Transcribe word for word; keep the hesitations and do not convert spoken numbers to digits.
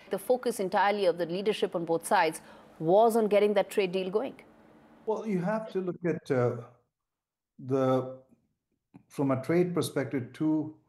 the focus entirely of the leadership on both sides was on getting that trade deal going. Well, you have to look at uh, the, from a trade perspective, two